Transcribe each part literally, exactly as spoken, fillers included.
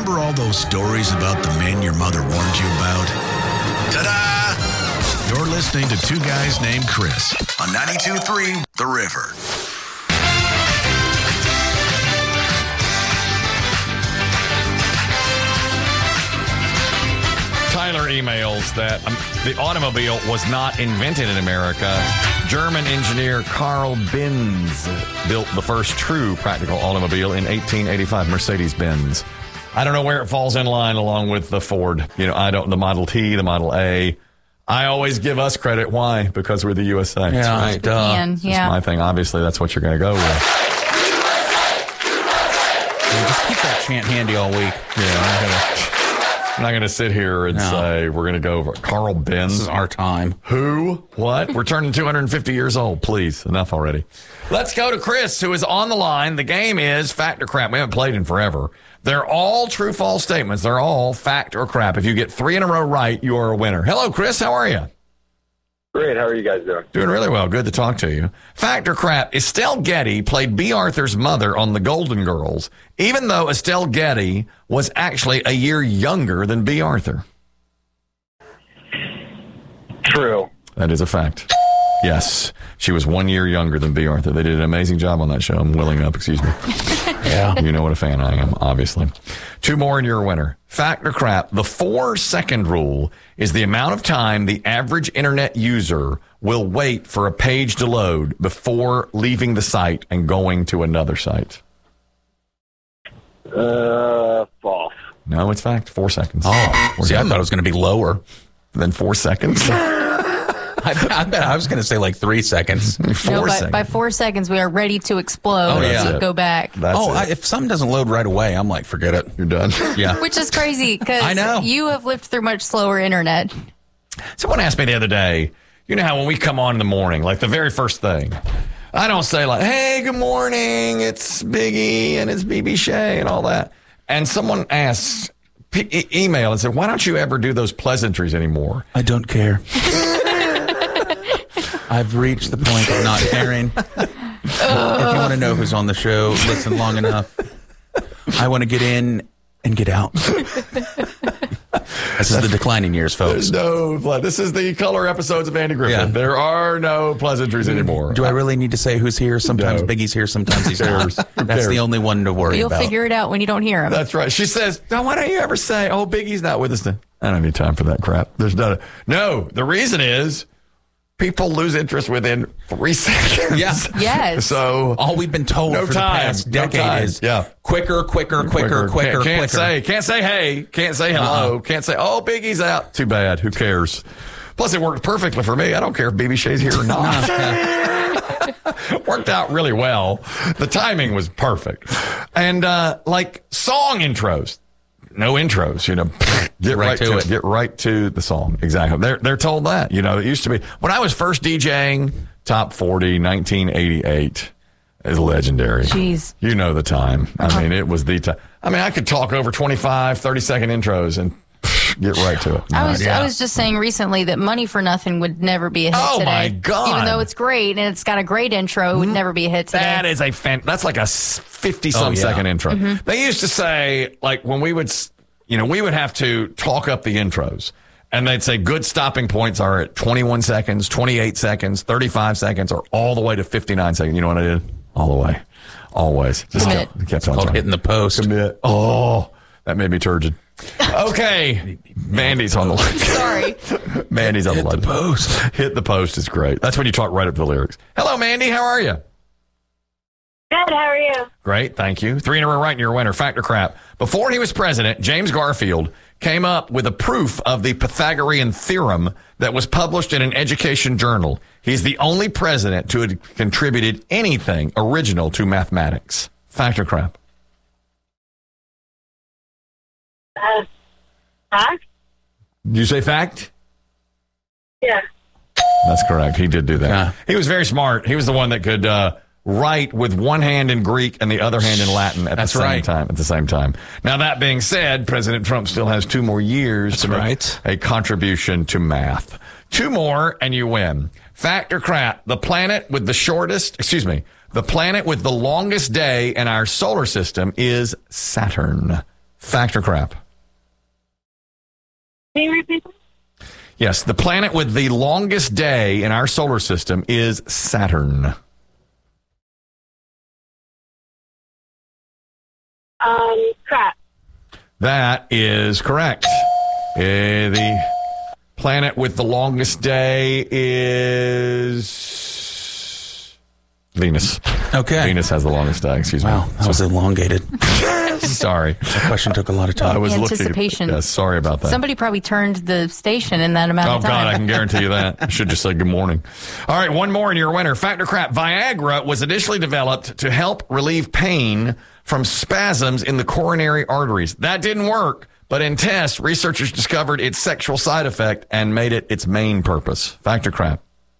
Remember all those stories about the men your mother warned you about? Ta-da! You're listening to Two Guys Named Chris on ninety-two point three The River. Tyler emails that um, the automobile was not invented in America. German engineer Carl Benz built the first true practical automobile in eighteen eighty-five, Mercedes-Benz. I don't know where it falls in line along with the Ford. You know, I don't, the Model T, the Model A. I always give us credit. Why? Because we're the U S A. Yeah, right. Duh. Man, That's yeah. my thing. Obviously, that's what you're going to go with. Yeah, just keep that chant handy all week. Yeah, I'm not gonna, I'm not going to sit here and No. say we're going to go over Carl Benz. This is our time. Who? What? We're turning two hundred fifty years old. Please, enough already. Let's go to Chris, who is on the line. The game is fact or crap. We haven't played in forever. They're all true, false statements. They're all fact or crap. If you get three in a row right, you are a winner. Hello, Chris. How are you? Great. How are you guys doing? Doing really well. Good to talk to you. Fact or crap, Estelle Getty played B. Arthur's mother on The Golden Girls, even though Estelle Getty was actually a year younger than B. Arthur. True. That is a fact. Yes. She was one year younger than B. Arthur. They did an amazing job on that show. I'm willing up, excuse me. Yeah. You know what a fan I am, obviously. Two more and you're a winner. Fact or crap, the four-second rule is the amount of time the average internet user will wait for a page to load before leaving the site and going to another site. Uh, false. No, it's fact. Four seconds. Oh, see, I thought it was going to be lower. Then four seconds. I, I bet I was going to say like three seconds. Four No, by, seconds. by four seconds, we are ready to explode Oh, yeah. and That's it. go back. That's oh, it. I, if something doesn't load right away, I'm like, forget it. You're done. Yeah. Which is crazy because I know. you have lived through much slower internet. Someone asked me the other day, you know how when we come on in the morning, like the very first thing, I don't say like, hey, good morning, it's Biggie and it's B B Shay and all that. And someone asked, p- e- email and said, why don't you ever do those pleasantries anymore? I don't care. I've reached the point of not caring. If you want to know who's on the show, listen long enough. I want to get in and get out. This is the declining years, folks. There's no, ple- this is the color episodes of Andy Griffith. Yeah. There are no pleasantries anymore. Do I really need to say who's here? Sometimes No. Biggie's here, sometimes he's Who not. cares? Who That's cares? the only one to worry You'll about. figure it out when you don't hear him. That's right. She says, "Now, why don't you ever say, oh, Biggie's not with us today?" I don't have any time for that crap. There's not a, no, the reason is people lose interest within three seconds. Yeah. Yes. So All we've been told No for time. the past No decade time. is Yeah. quicker, quicker, quicker, quicker, can't, can't quicker. say, can't say hey, can't say hello, Uh-uh. can't say, oh, Biggie's out. Too bad. Who cares? Plus, it worked perfectly for me. I don't care if B B Shay's here or not. Worked out really well. The timing was perfect. And uh, like song intros, no intros, you know, get right, Right to, to it. it. Get right to the song. Exactly. They're, they're told that, you know, it used to be when I was first DJing top forty, nineteen eighty-eight is legendary. Jeez. You know the time. I mean, it was the time. I mean, I could talk over twenty-five, thirty second intros and pff, get right to it. I was Yeah. I was just saying recently that Money for Nothing would never be a hit Oh, today. my God. Even though it's great and it's got a great intro, it would never be a hit today. That is a fan. That's like a fifty some Oh, yeah. second intro. Mm-hmm. They used to say, like, when we would, s- you know, we would have to talk up the intros. And they'd say good stopping points are at twenty-one seconds, twenty-eight seconds, thirty-five seconds, or all the way to fifty-nine seconds. You know what I did? All the way. Always. Just Commit. kept, kept on Called trying. hitting the post. Commit. Oh, that made me turgid. Okay. Mandy's on the line. Sorry. Mandy's on Hit the line. the post. Hit the post is great. That's when you talk right up the lyrics. Hello, Mandy. How are you? Good, how are you? Great, thank you. Three in a row right, and you're a winner. Fact or crap? Before he was president, James Garfield came up with a proof of the Pythagorean theorem that was published in an education journal. He's the only president to have contributed anything original to mathematics. Fact or crap? Uh, fact? Did you say fact? Yeah. That's correct. He did do that. Yeah. He was very smart. He was the one that could uh, write with one hand in Greek and the other hand in Latin at That's the same right. time. At the same time. Now that being said, President Trump still has two more years to make right. a contribution to math. Two more and you win. Fact or crap? The planet with the shortest, excuse me, the planet with the longest day in our solar system is Saturn. Fact or crap? Can you repeat that? Yes, the planet with the longest day in our solar system is Saturn. Um, crap. That is correct. Uh, the planet with the longest day is Venus. Okay. Venus has the longest day, excuse Wow, me. that was elongated. Sorry. That question took a lot of time. I was Anticipation. looking. Yeah, sorry about that. Somebody probably turned the station in that amount Oh, of time. God, I can guarantee you that. I should just say good morning. All right, one more and you're a winner. Fact or crap, Viagra was initially developed to help relieve pain from spasms in the coronary arteries. That didn't work, but in tests, researchers discovered its sexual side effect and made it its main purpose. Fact or crap?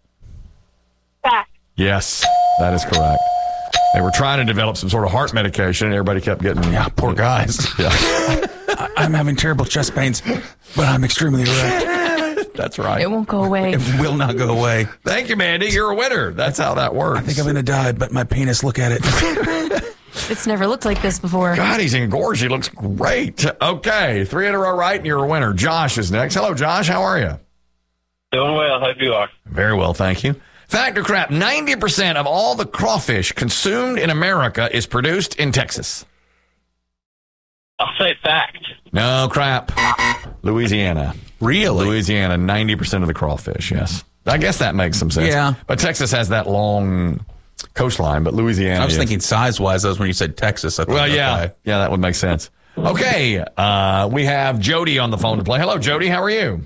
Fact. Yes, that is correct. They were trying to develop some sort of heart medication, and everybody kept getting... Yeah, poor guys. Yeah. I, I'm having terrible chest pains, but I'm extremely erect. That's right. It won't go away. It will not go away. Thank you, Mandy. You're a winner. That's how that works. I think I'm going to die, but my penis, look at it. It's never looked like this before. God, he's engorged. He looks great. Okay, three in a row right, and you're a winner. Josh is next. Hello, Josh. How are you? Doing well. Hope you are. Very well, thank you. Fact or crap, ninety percent of all the crawfish consumed in America is produced in Texas. I'll say fact. No, crap. Louisiana. Really? Louisiana, ninety percent of the crawfish, yes. I guess that makes some sense. Yeah. But Texas has that long coastline, but Louisiana... I was is- thinking size-wise. That was when you said Texas. I thought, Well, yeah. okay. Yeah, that would make sense. Okay, uh, we have Jody on the phone to play. Hello, Jody. How are you?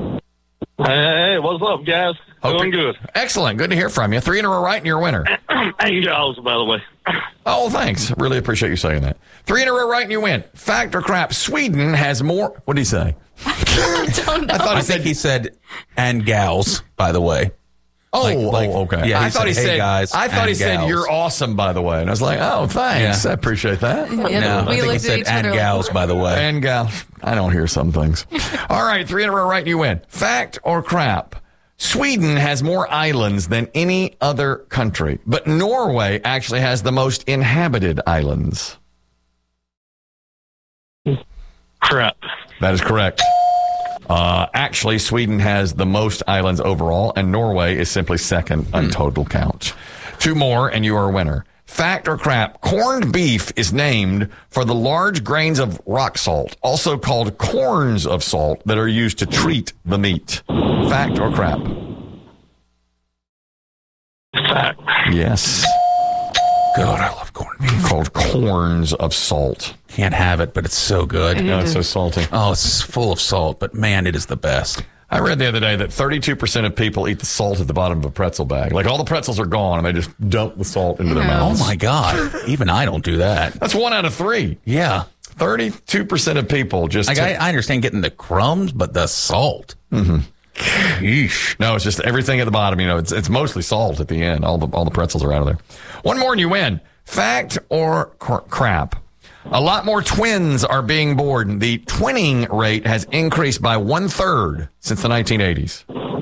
Hey, what's up, guys? Hope Doing you're- good. Excellent. Good to hear from you. Three in a row right, and you're a winner. Angels, by the way. Oh, thanks. Really appreciate you saying that. Three in a row right, and you win. Fact or crap, Sweden has more... What did he say? I don't know. I thought I he said... think he said, and gals, by the way. Oh, like- like- oh, okay. yeah, he I thought said, he "Hey, said... guys I thought and he said, gals." you're awesome, by the way. And I was like, oh, thanks. Yeah. I appreciate that. Yeah, No, we I think he looked at said, each and other like, gals, by the way. And gal, I don't hear some things. All right, three in a row right, and you win. Fact or crap? Sweden has more islands than any other country, but Norway actually has the most inhabited islands. Crap. That is correct. Uh, actually, Sweden has the most islands overall, and Norway is simply second on total count. Two more, and you are a winner. Fact or crap, corned beef is named for the large grains of rock salt, also called corns of salt, that are used to treat the meat. Fact or crap? Fact. Yes. God, I love corned beef. Called corns of salt. Can't have it, but it's so good. Oh, it's so salty. Oh, it's full of salt, but man, it is the best. I read the other day that thirty-two percent of people eat the salt at the bottom of a pretzel bag. Like all the pretzels are gone and they just dump the salt into their Oh mouths. my God. Even I don't do that. That's one out of three. Yeah. thirty-two percent of people just... Like, took- I, I understand getting the crumbs, but the salt. Mm-hmm. Yeesh. No, it's just everything at the bottom. You know, it's it's mostly salt at the end. All the all the pretzels are out of there. One more and you win. Fact or cr- crap? A lot more twins are being born. The twinning rate has increased by one third since the nineteen eighties.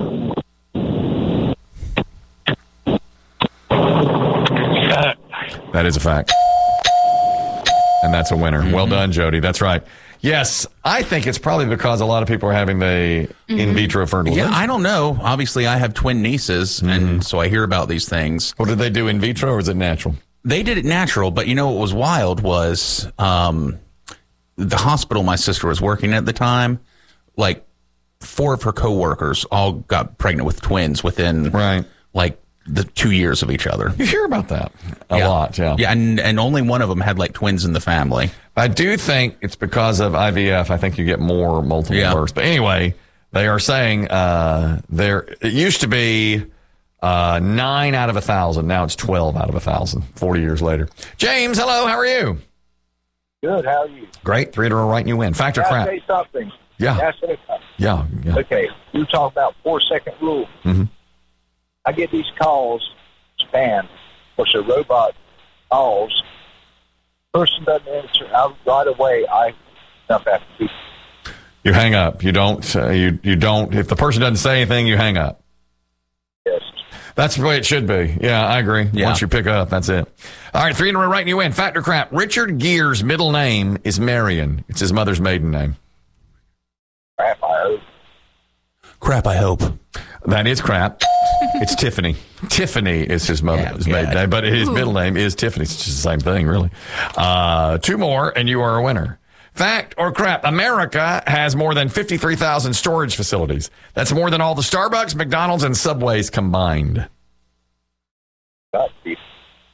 Fact. That is a fact. And that's a winner. Well done, Jody. That's right. Yes, I think it's probably because a lot of people are having the in vitro fertilization. Yeah, I don't know. Obviously, I have twin nieces, and so I hear about these things. What did they do, in vitro or is it natural? They did it natural, but you know what was wild was um, the hospital my sister was working at the time, like four of her coworkers all got pregnant with twins within Right. like the two years of each other. You hear about that a Yeah. lot, yeah. Yeah, and, and only one of them had like twins in the family. I do think it's because of I V F. I think you get more multiple Yeah. births. But anyway, they are saying uh, there. It used to be uh, nine out of a thousand. Now it's twelve out of a thousand. Forty years later. James, hello. How are you? Good. How are you? Great. Three to a right, and you win. Fact or Can I crap? say something? Yeah. Can I say something? Yeah. Yeah. Okay. You talk about four second rule. Mhm. I get these calls, spam, or a robot calls. Person doesn't answer. I, right away, I jump after people. You hang up. You don't. Uh, you you don't. If the person doesn't say anything, you hang up. Yes. That's the way it should be. Yeah, I agree. Yeah. Once you pick up, that's it. All right, three in a row right and you win. Fact or crap? Richard Gere's middle name is Marion. It's his mother's maiden name. Crap, I hope. Crap, I hope. That is crap. It's Tiffany. Tiffany is his mother's Yeah, maiden yeah. name, but his middle name is Tiffany. It's just the same thing, really. Uh, two more, and you are a winner. Fact or crap? America has more than fifty-three thousand storage facilities. That's more than all the Starbucks, McDonald's, and Subways combined. Got to be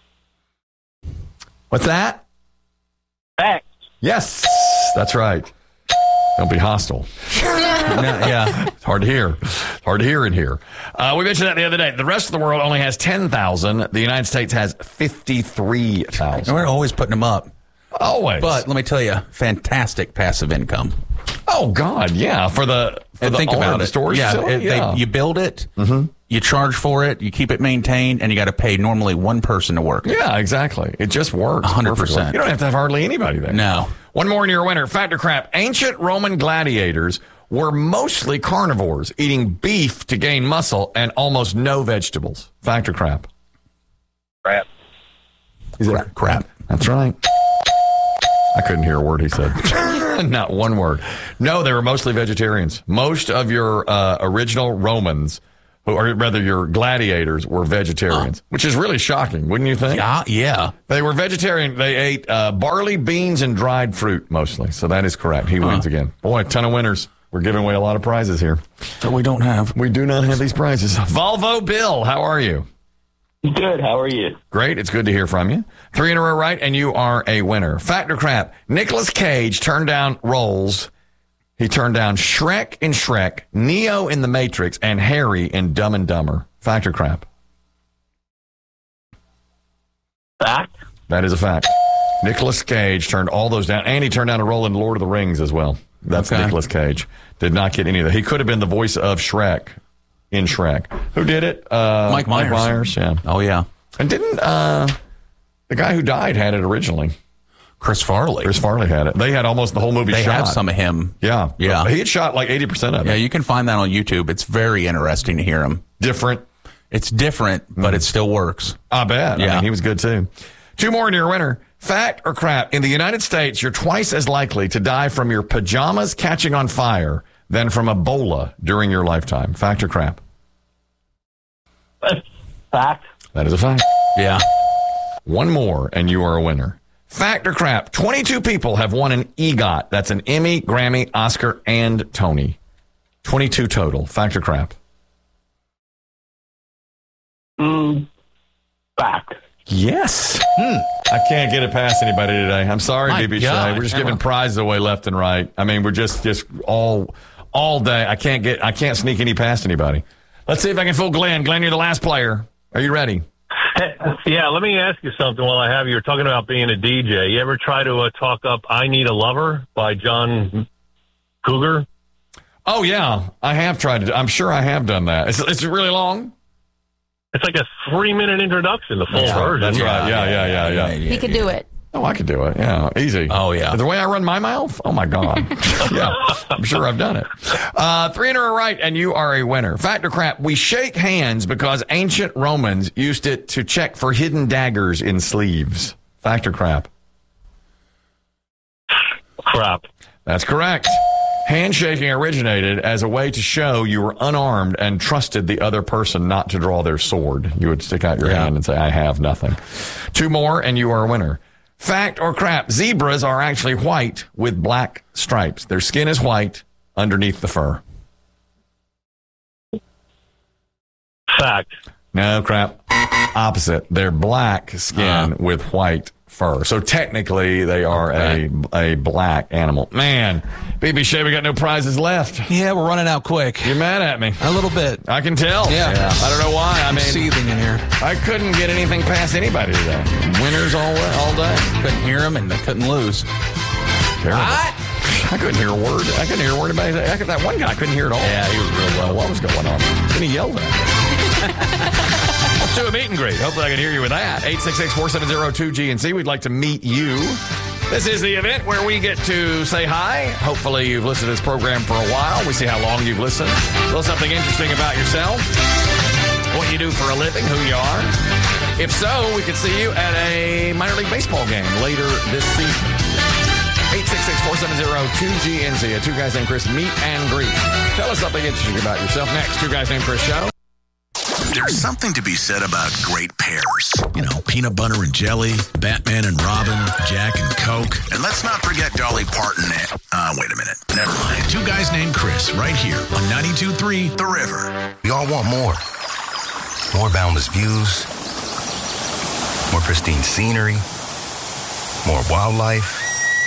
What's that? facts. Yes, that's right. Don't be hostile. No, yeah. It's hard to hear. It's hard to hear in here. Uh, we mentioned that the other day. The rest of the world only has ten thousand. The United States has fifty-three thousand. We're always putting them up. Always. But let me tell you, fantastic passive income. Oh, God, yeah. For the, for And the think owner about of the it. storage yeah, facility? it- they- yeah. you build it, you charge for it, you keep it maintained, and you got to pay normally one person to work it. yeah, exactly. It just works. one hundred perfectly. percent. You don't have to have hardly anybody there. No. One more and you're a winner. Fact or crap? Ancient Roman gladiators were mostly carnivores, eating beef to gain muscle and almost no vegetables. Fact or crap? Crap. Is it Crap. That's right. I couldn't hear a word he said. Not one word. No, they were mostly vegetarians. Most of your uh, original Romans, or rather your gladiators, were vegetarians, which is really shocking, wouldn't you think? Yeah, yeah. They were vegetarian. They ate uh, barley, beans, and dried fruit mostly. So that is correct. He wins again. Boy, a ton of winners. We're giving away a lot of prizes here. That we don't have. We do not have these prizes. Volvo Bill, how are you? Good. How are you? Great. It's good to hear from you. Three in a row right, and you are a winner. Fact or crap? Nicolas Cage turned down roles. He turned down Shrek in Shrek, Neo in The Matrix, and Harry in Dumb and Dumber. Fact or crap? Fact. That is a fact. Nicolas Cage turned all those down, and he turned down a role in Lord of the Rings as well. That's Okay. Nicolas Cage. Did not get any of that. He could have been the voice of Shrek in Shrek. Who did it? Uh, Mike Myers. Mike Myers, yeah. Oh, yeah. And didn't uh, the guy who died had it originally? Chris Farley. Chris Farley had it. They had almost the whole movie they shot. have some of him. Yeah. Yeah. He had shot like eighty percent of it. Yeah, you can find that on YouTube. It's very interesting to hear him. Different. It's different, but it still works. I bet. I Yeah. mean, he was good too. Two more and you're a winner. Fact or crap? In the United States, you're twice as likely to die from your pajamas catching on fire than from Ebola during your lifetime. Fact or crap? Fact. That is a fact. Yeah. One more and you are a winner. Fact or crap? twenty-two people have won an EGOT. That's an Emmy, Grammy, Oscar, and Tony. twenty-two total. Fact or crap? Mm, fact. Yes. I can't get it past anybody today. I'm sorry, My D B God. Shay. We're just giving prizes away left and right. I mean, we're just just all all day. I can't get I can't sneak any past anybody. Let's see if I can fool Glenn. Glenn, you're the last player. Are you ready? Yeah, let me ask you something while I have you. You're talking about being a D J. You ever try to uh, talk up I Need a Lover by John Cougar? Oh yeah, I have tried to. I'm sure I have done that. It's it's really long. It's like a three-minute introduction, the full version. That's right. Yeah, yeah, yeah, yeah. He could do it. Oh, I could do it. Yeah, easy. Oh, yeah. The way I run my mouth? Oh, my God. Yeah, I'm sure I've done it. Uh, three in a row right, and you are a winner. Fact or crap? We shake hands because ancient Romans used it to check for hidden daggers in sleeves. Fact or crap? Crap. That's correct. Handshaking originated as a way to show you were unarmed and trusted the other person not to draw their sword. You would stick out your Yeah. hand and say, I have nothing. Two more, and you are a winner. Fact or crap? Zebras are actually white with black stripes. Their skin is white underneath the fur. Fact. No, crap. Opposite. They're black skin Uh. with white fur. So technically, they are Okay. a a black animal. Man, B B Shea, we got no prizes left. Yeah, we're running out quick. You're mad at me. A little bit. I can tell. Yeah. Yeah. I don't know why. I I'm mean, seething in here. I couldn't get anything past anybody today. Winners all all day. Couldn't hear him and they couldn't lose. Terrible. I couldn't hear a word. I couldn't hear a word about it. I could, that one guy I couldn't hear at all. Yeah, he was real low. What was going on? Then he yelled at me. Let's do a meet and greet. Hopefully I can hear you with that. eight six six, four seven zero, two G N C. We'd like to meet you. This is the event where we get to say hi. Hopefully you've listened to this program for a while. We see how long you've listened. A little something interesting about yourself. what you do for a living, who you are. If so, we could see you at a minor league baseball game later this season. eight six six, four seven zero, two G N Z. A Two Guys Named Chris meet and greet. Tell us something interesting about yourself next. Two Guys Named Chris show. There's something to be said about great pairs. You know, peanut butter and jelly, Batman and Robin, Jack and Coke. And let's not forget Dolly Parton and... Uh, wait a minute. Never mind. Two Guys Named Chris, right here on ninety-two point three The River. We all want more. More boundless views. More pristine scenery. More wildlife.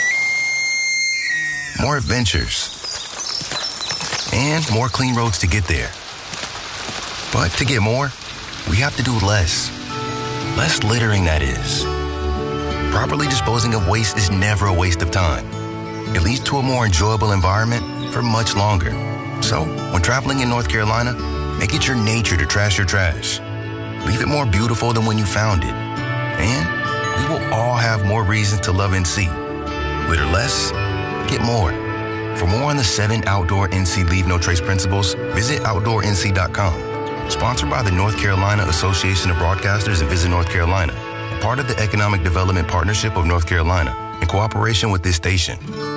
More adventures. And more clean roads to get there. But to get more, we have to do less. Less littering, that is. Properly disposing of waste is never a waste of time. It leads to a more enjoyable environment for much longer. So, when traveling in North Carolina, make it your nature to trash your trash. Leave it more beautiful than when you found it. And we will all have more reasons to love N C. Litter less, get more. For more on the seven outdoor N C Leave No Trace principles, visit outdoor N C dot com. Sponsored by the North Carolina Association of Broadcasters and Visit North Carolina, part of the Economic Development Partnership of North Carolina, in cooperation with this station.